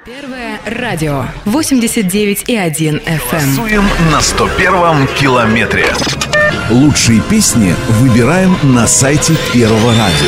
Первое радио 89,1 FM. Голосуем на 101-м километре. Лучшие песни выбираем на сайте Первого радио.